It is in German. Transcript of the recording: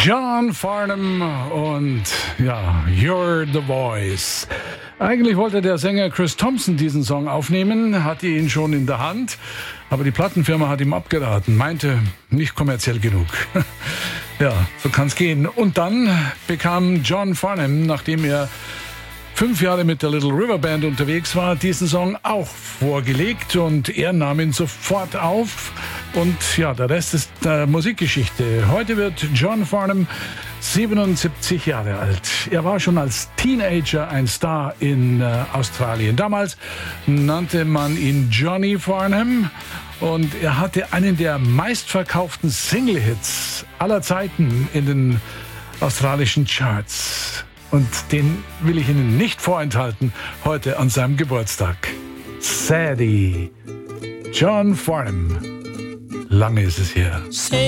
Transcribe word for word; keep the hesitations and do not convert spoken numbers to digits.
John Farnham und ja, You're the Voice. Eigentlich wollte der Sänger Chris Thompson diesen Song aufnehmen, hatte ihn schon in der Hand, aber die Plattenfirma hat ihm abgeraten, meinte, nicht kommerziell genug. Ja, so kann's gehen. Und dann bekam John Farnham, nachdem er fünf Jahre mit der Little River Band unterwegs war, diesen Song auch vorgelegt und er nahm ihn sofort auf. Und ja, der Rest ist äh, Musikgeschichte. Heute wird John Farnham siebenundsiebzig Jahre alt. Er war schon als Teenager ein Star in äh, Australien. Damals nannte man ihn Johnny Farnham und er hatte einen der meistverkauften Single-Hits aller Zeiten in den australischen Charts. Und den will ich Ihnen nicht vorenthalten, heute an seinem Geburtstag. Sadie. John Farnham. Lange ist es her.